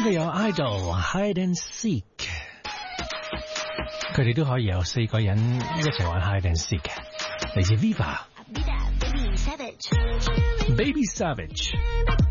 度有 Idol Hide and Seek， 佢哋都可以有4個人一齊玩 Hide and Seek 嘅，嚟自 Viva Baby Savage。